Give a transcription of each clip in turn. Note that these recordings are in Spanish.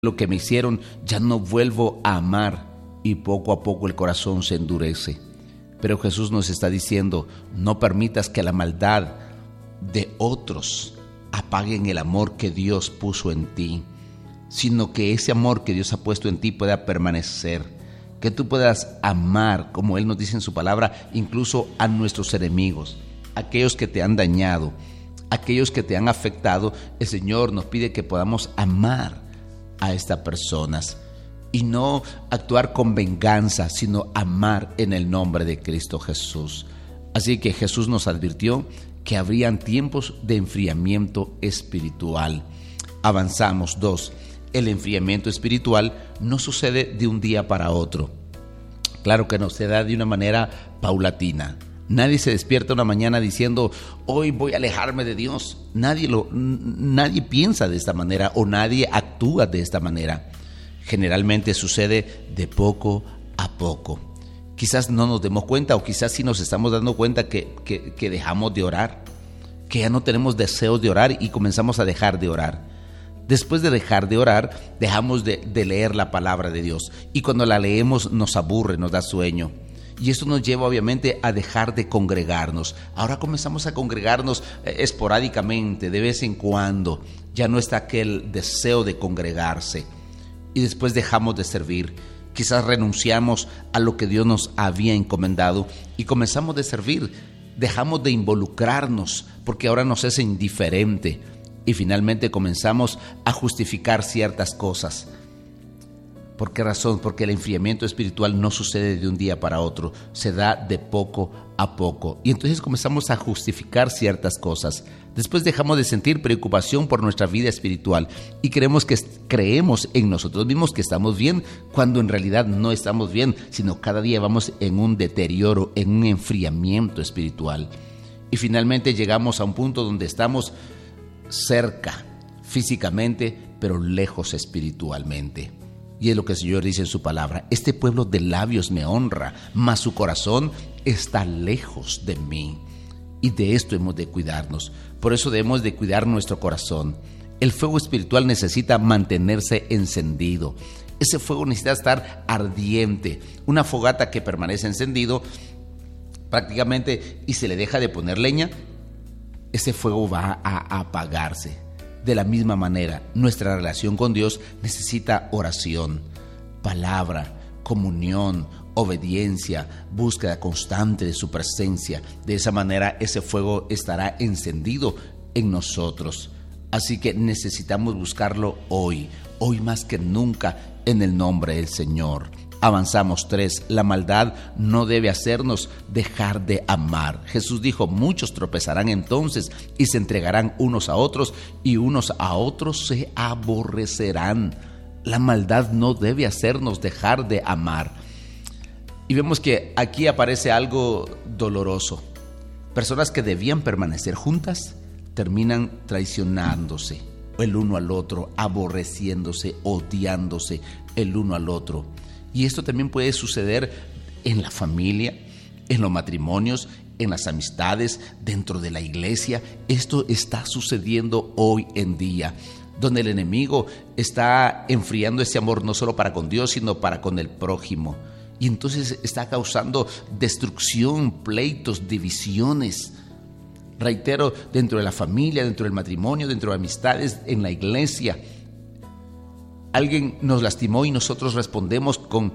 lo que me hicieron, ya no vuelvo a amar, y poco a poco el corazón se endurece. Pero Jesús nos está diciendo, no permitas que la maldad de otros apaguen el amor que Dios puso en ti, sino que ese amor que Dios ha puesto en ti pueda permanecer, que tú puedas amar, como Él nos dice en su palabra, incluso a nuestros enemigos, aquellos que te han dañado, aquellos que te han afectado. El Señor nos pide que podamos amar a estas personas y no actuar con venganza, sino amar en el nombre de Cristo Jesús. Así que Jesús nos advirtió que habrían tiempos de enfriamiento espiritual. Avanzamos. 2. El enfriamiento espiritual no sucede de un día para otro. Claro que no, se da de una manera paulatina. Nadie se despierta una mañana diciendo, hoy voy a alejarme de Dios. Nadie piensa de esta manera o nadie actúa de esta manera. Generalmente sucede de poco a poco. Quizás no nos demos cuenta, o quizás sí nos estamos dando cuenta que dejamos de orar, que ya no tenemos deseos de orar y comenzamos a dejar de orar. Después de dejar de orar, dejamos de leer la palabra de Dios, y cuando la leemos nos aburre, nos da sueño. Y esto nos lleva obviamente a dejar de congregarnos. Ahora comenzamos a congregarnos esporádicamente, de vez en cuando. Ya no está aquel deseo de congregarse. Y después dejamos de servir. Quizás renunciamos a lo que Dios nos había encomendado y comenzamos de servir. Dejamos de involucrarnos porque ahora nos es indiferente. Y finalmente comenzamos a justificar ciertas cosas. ¿Por qué razón? Porque el enfriamiento espiritual no sucede de un día para otro, se da de poco a poco. Y entonces comenzamos a justificar ciertas cosas. Después dejamos de sentir preocupación por nuestra vida espiritual y creemos en nosotros mismos que estamos bien, cuando en realidad no estamos bien, sino cada día vamos en un deterioro, en un enfriamiento espiritual. Y finalmente llegamos a un punto donde estamos cerca físicamente, pero lejos espiritualmente. Y es lo que el Señor dice en su palabra, este pueblo de labios me honra, mas su corazón está lejos de mí. Y de esto hemos de cuidarnos. Por eso debemos de cuidar nuestro corazón. El fuego espiritual necesita mantenerse encendido. Ese fuego necesita estar ardiente. Una fogata que permanece encendido prácticamente y se le deja de poner leña, ese fuego va a apagarse. De la misma manera, nuestra relación con Dios necesita oración, palabra, comunión, obediencia, búsqueda constante de su presencia. De esa manera, ese fuego estará encendido en nosotros. Así que necesitamos buscarlo hoy más que nunca, en el nombre del Señor. Avanzamos. 3. La maldad no debe hacernos dejar de amar. Jesús dijo, muchos tropezarán entonces y se entregarán unos a otros y unos a otros se aborrecerán. La maldad no debe hacernos dejar de amar. Y vemos que aquí aparece algo doloroso. Personas que debían permanecer juntas terminan traicionándose el uno al otro, aborreciéndose, odiándose el uno al otro. Y esto también puede suceder en la familia, en los matrimonios, en las amistades, dentro de la iglesia. Esto está sucediendo hoy en día, donde el enemigo está enfriando ese amor no solo para con Dios, sino para con el prójimo. Y entonces está causando destrucción, pleitos, divisiones. Reitero, dentro de la familia, dentro del matrimonio, dentro de amistades, en la iglesia. Alguien nos lastimó y nosotros respondemos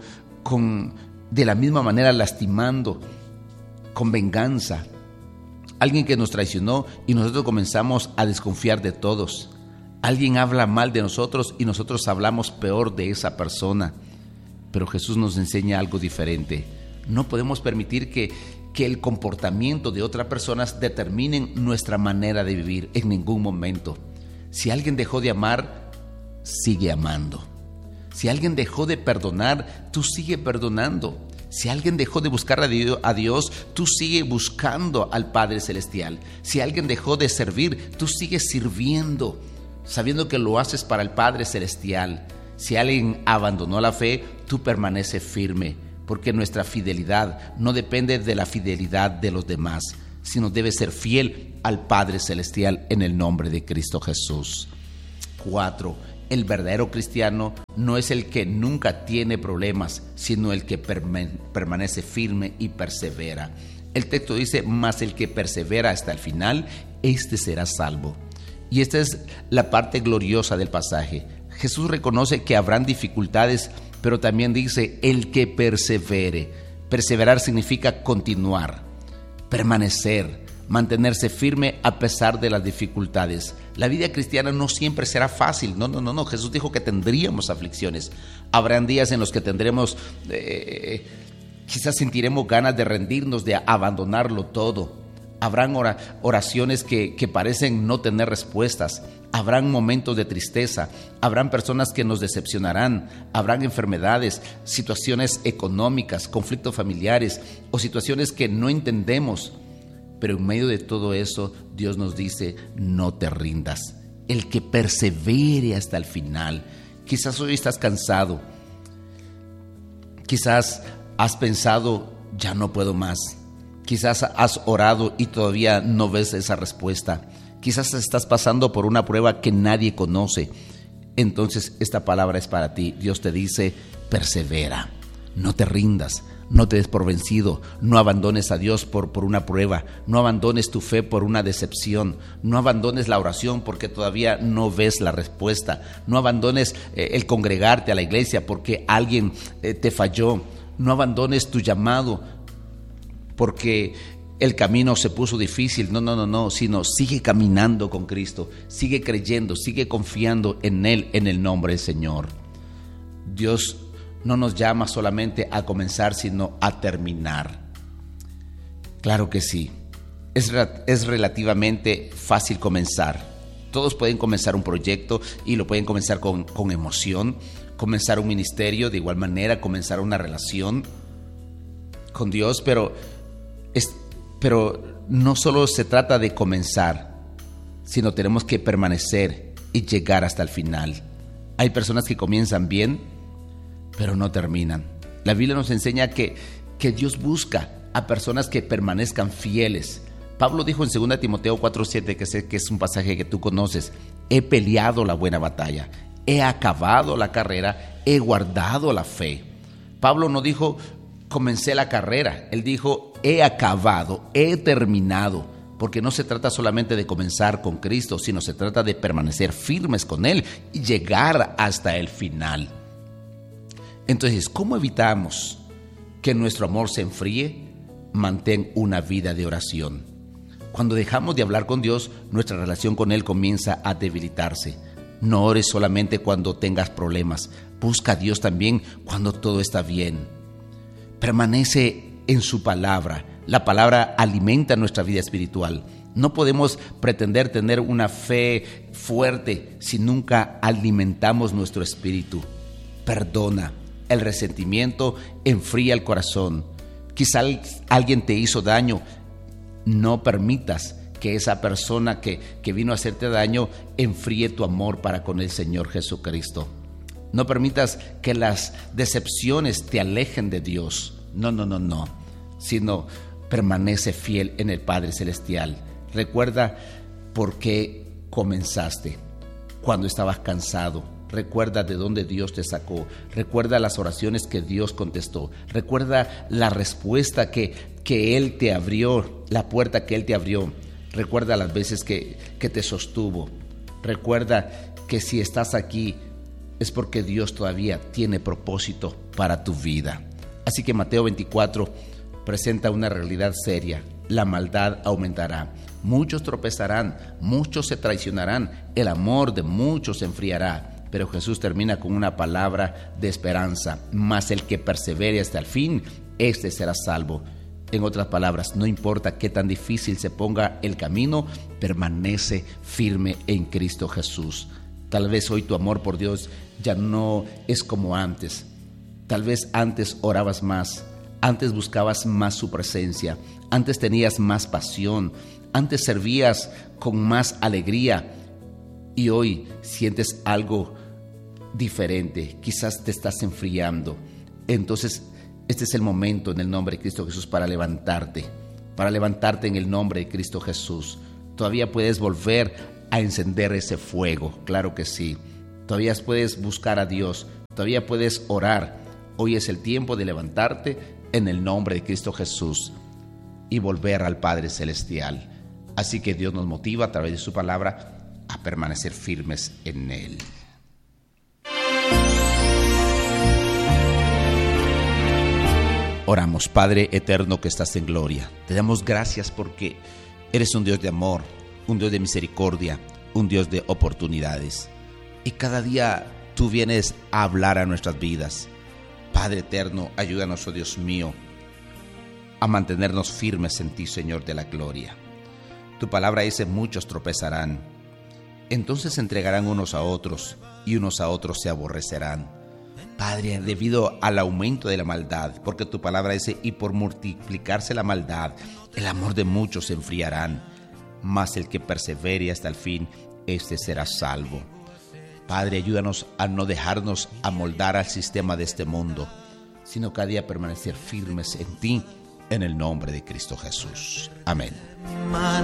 de la misma manera, lastimando, con venganza. Alguien que nos traicionó y nosotros comenzamos a desconfiar de todos. Alguien habla mal de nosotros y nosotros hablamos peor de esa persona. Pero Jesús nos enseña algo diferente. No podemos permitir que el comportamiento de otras personas determinen nuestra manera de vivir en ningún momento. Si alguien dejó de amar, sigue amando. Si alguien dejó de perdonar, tú sigue perdonando. Si alguien dejó de buscar a Dios, tú sigue buscando al Padre Celestial. Si alguien dejó de servir, tú sigues sirviendo, sabiendo que lo haces para el Padre Celestial. Si alguien abandonó la fe, tú permaneces firme, porque nuestra fidelidad no depende de la fidelidad de los demás, sino debe ser fiel al Padre Celestial en el nombre de Cristo Jesús. 4. El verdadero cristiano no es el que nunca tiene problemas, sino el que permanece firme y persevera. El texto dice, mas el que persevera hasta el final, este será salvo. Y esta es la parte gloriosa del pasaje. Jesús reconoce que habrán dificultades, pero también dice, el que persevere. Perseverar significa continuar, permanecer, mantenerse firme a pesar de las dificultades. La vida cristiana no siempre será fácil. No. Jesús dijo que tendríamos aflicciones. Habrán días en los que tendremos, quizás sentiremos ganas de rendirnos, de abandonarlo todo. Habrán oraciones que parecen no tener respuestas. Habrán momentos de tristeza. Habrán personas que nos decepcionarán. Habrán enfermedades, situaciones económicas, conflictos familiares o situaciones que no entendemos. Pero en medio de todo eso, Dios nos dice, no te rindas. El que persevere hasta el final. Quizás hoy estás cansado. Quizás has pensado, ya no puedo más. Quizás has orado y todavía no ves esa respuesta. Quizás estás pasando por una prueba que nadie conoce. Entonces esta palabra es para ti. Dios te dice, persevera, no te rindas, no te des por vencido, no abandones a Dios por una prueba, no abandones tu fe por una decepción, no abandones la oración porque todavía no ves la respuesta, no abandones el congregarte a la iglesia porque alguien te falló, no abandones tu llamado porque el camino se puso difícil. No, sino sigue caminando con Cristo, sigue creyendo, sigue confiando en Él, en el nombre del Señor. Dios no nos llama solamente a comenzar, sino a terminar. Claro que sí, es relativamente fácil comenzar. Todos pueden comenzar un proyecto y lo pueden comenzar con emoción, comenzar un ministerio, de igual manera comenzar una relación con Dios, pero no solo se trata de comenzar, sino tenemos que permanecer y llegar hasta el final. Hay personas que comienzan bien, pero no terminan. La Biblia nos enseña que Dios busca a personas que permanezcan fieles. Pablo dijo en 2 Timoteo 4:7, que sé que es un pasaje que tú conoces, he peleado la buena batalla, he acabado la carrera, he guardado la fe. Pablo no dijo, comencé la carrera, él dijo, he acabado, he terminado, porque no se trata solamente de comenzar con Cristo, sino se trata de permanecer firmes con Él y llegar hasta el final. Entonces, ¿cómo evitamos que nuestro amor se enfríe? Mantén una vida de oración. Cuando dejamos de hablar con Dios, nuestra relación con Él comienza a debilitarse. No ores solamente cuando tengas problemas, busca a Dios también cuando todo está bien. Permanece en su palabra. La palabra alimenta nuestra vida espiritual. No podemos pretender tener una fe fuerte si nunca alimentamos nuestro espíritu. Perdona. El resentimiento enfría el corazón. Quizá alguien te hizo daño. No permitas que esa persona que vino a hacerte daño enfríe tu amor para con el Señor Jesucristo. No permitas que las decepciones te alejen de Dios. No. Sino permanece fiel en el Padre Celestial. Recuerda por qué comenzaste. Cuando estabas cansado. Recuerda de dónde Dios te sacó. Recuerda las oraciones que Dios contestó. Recuerda la respuesta que Él te abrió, la puerta que Él te abrió. Recuerda las veces que te sostuvo. Recuerda que si estás aquí es porque Dios todavía tiene propósito para tu vida. Así que Mateo 24 presenta una realidad seria. La maldad aumentará. Muchos tropezarán, muchos se traicionarán, el amor de muchos se enfriará. Pero Jesús termina con una palabra de esperanza. Mas el que persevere hasta el fin, este será salvo. En otras palabras, no importa qué tan difícil se ponga el camino, permanece firme en Cristo Jesús. Tal vez hoy tu amor por Dios ya no es como antes. Tal vez antes orabas más, antes buscabas más su presencia, antes tenías más pasión, antes servías con más alegría y hoy sientes algo diferente, quizás te estás enfriando. Entonces, este es el momento en el nombre de Cristo Jesús para levantarte en el nombre de Cristo Jesús. Todavía puedes volver a encender ese fuego, claro que sí. Todavía puedes buscar a Dios, todavía puedes orar. Hoy es el tiempo de levantarte en el nombre de Cristo Jesús y volver al Padre Celestial. Así que Dios nos motiva a través de su palabra a permanecer firmes en Él. Oramos. Padre eterno que estás en gloria, te damos gracias porque eres un Dios de amor, un Dios de misericordia, un Dios de oportunidades. Y cada día tú vienes a hablar a nuestras vidas. Padre eterno, ayúdanos, oh Dios mío, a mantenernos firmes en ti, Señor de la gloria. Tu palabra dice: muchos tropezarán, entonces se entregarán unos a otros y unos a otros se aborrecerán. Padre, debido al aumento de la maldad, porque tu palabra dice: y por multiplicarse la maldad, el amor de muchos se enfriarán, mas el que persevere hasta el fin, éste será salvo. Padre, ayúdanos a no dejarnos amoldar al sistema de este mundo, sino cada día permanecer firmes en ti, en el nombre de Cristo Jesús. Amén.